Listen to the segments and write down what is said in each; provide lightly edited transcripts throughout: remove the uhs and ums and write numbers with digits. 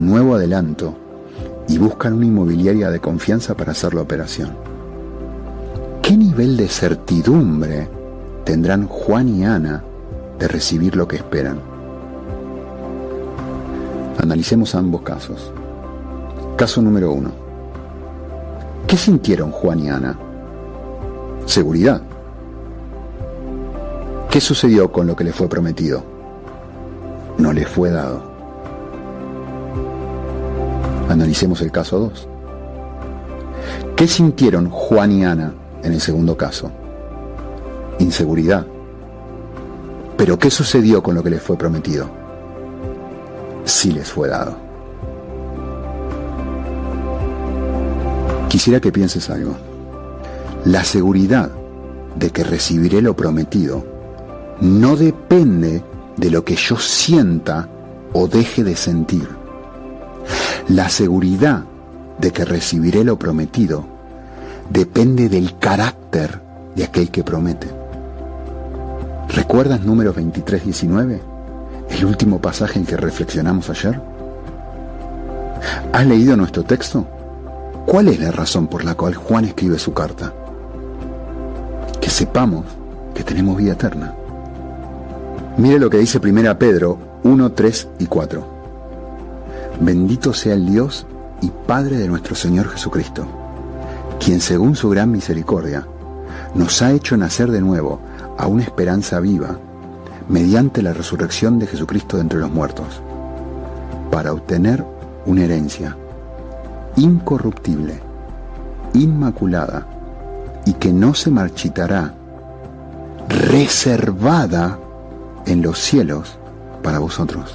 nuevo adelanto y buscan una inmobiliaria de confianza para hacer la operación. ¿Qué nivel de certidumbre tendrán Juan y Ana de recibir lo que esperan? Analicemos ambos casos. Caso número 1. ¿Qué sintieron Juan y Ana? Seguridad. ¿Qué sucedió con lo que les fue prometido? No les fue dado. Analicemos el caso 2. ¿Qué sintieron Juan y Ana en el segundo caso? Inseguridad. ¿Pero qué sucedió con lo que les fue prometido? Sí les fue dado. Quisiera que pienses algo. La seguridad de que recibiré lo prometido no depende de lo que yo sienta o deje de sentir. La seguridad de que recibiré lo prometido depende del carácter de aquel que promete. ¿Recuerdas Números 23:19? El último pasaje en que reflexionamos ayer. ¿Has leído nuestro texto? ¿Cuál es la razón por la cual Juan escribe su carta? Que sepamos que tenemos vida eterna. Mire lo que dice 1 Pedro 1, 3 y 4. Bendito sea el Dios y Padre de nuestro Señor Jesucristo, quien según su gran misericordia nos ha hecho nacer de nuevo a una esperanza viva mediante la resurrección de Jesucristo de entre los muertos, para obtener una herencia incorruptible, inmaculada y que no se marchitará, reservada en los cielos para vosotros.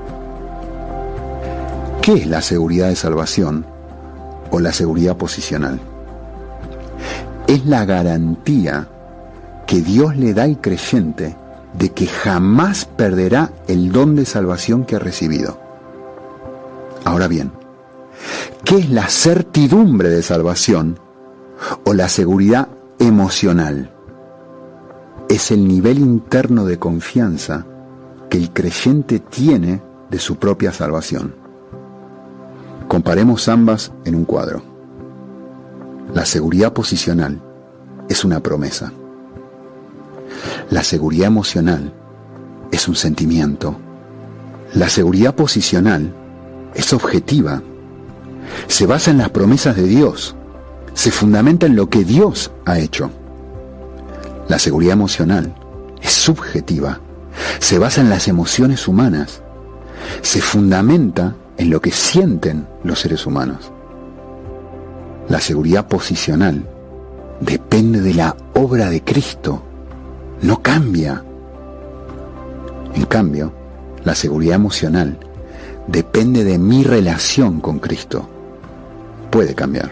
¿Qué es la seguridad de salvación o la seguridad posicional? Es la garantía que Dios le da al creyente de que jamás perderá el don de salvación que ha recibido. Ahora bien, ¿qué es la certidumbre de salvación o la seguridad emocional? Es el nivel interno de confianza que el creyente tiene de su propia salvación. Comparemos ambas en un cuadro. La seguridad posicional es una promesa. La seguridad emocional es un sentimiento. La seguridad posicional es objetiva. Se basa en las promesas de Dios. Se fundamenta en lo que Dios ha hecho. La seguridad emocional es subjetiva. Se basa en las emociones humanas. Se fundamenta en lo que sienten los seres humanos. La seguridad posicional depende de la obra de Cristo. No cambia. En cambio, la seguridad emocional depende de mi relación con Cristo. Puede cambiar.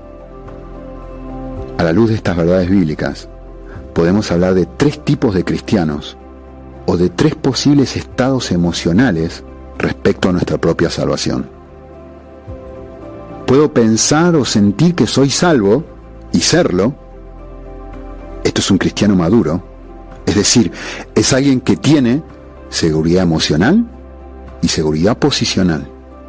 A la luz de estas verdades bíblicas, podemos hablar de 3 tipos de cristianos o de 3 posibles estados emocionales respecto a nuestra propia salvación. Puedo pensar o sentir que soy salvo y serlo. Esto es un cristiano maduro. Es decir, es alguien que tiene seguridad emocional y seguridad posicional.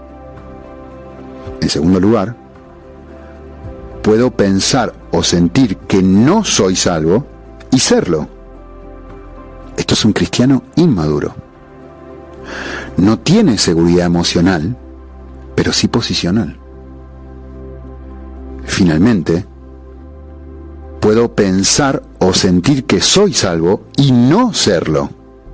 En segundo lugar, puedo pensar o sentir que no soy salvo y serlo. Esto es un cristiano inmaduro. No tiene seguridad emocional, pero sí posicional. Finalmente, puedo pensar o sentir que soy salvo y no serlo.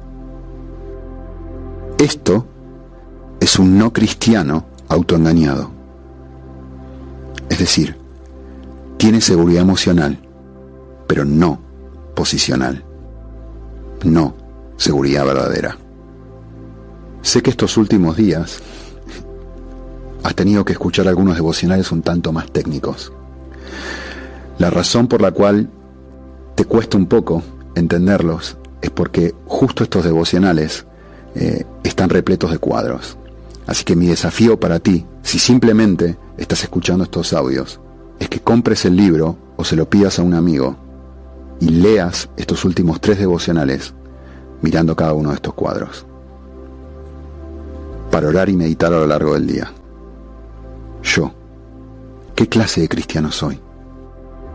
Esto es un no cristiano autoengañado. Es decir, tiene seguridad emocional, pero no posicional. No seguridad verdadera. Sé que estos últimos días has tenido que escuchar algunos devocionales un tanto más técnicos. La razón por la cual te cuesta un poco entenderlos es porque justo estos devocionales están repletos de cuadros. Así que mi desafío para ti, si simplemente estás escuchando estos audios, es que compres el libro o se lo pidas a un amigo y leas estos últimos 3 devocionales mirando cada uno de estos cuadros. para orar y meditar a lo largo del día. Yo, ¿qué clase de cristiano soy?